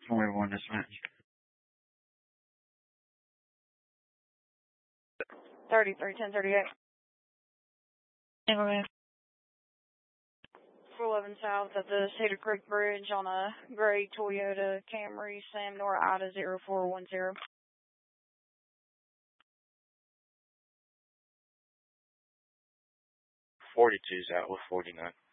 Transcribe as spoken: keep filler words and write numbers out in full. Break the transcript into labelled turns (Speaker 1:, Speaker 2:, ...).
Speaker 1: Only one dispatch.
Speaker 2: thirty-three ten thirty-eight.
Speaker 3: Anyway.
Speaker 2: four eleven South at the Cedar Creek Bridge on a gray Toyota Camry, Sam Nora Ida zero four one zero.
Speaker 1: forty-two's out with forty-nine.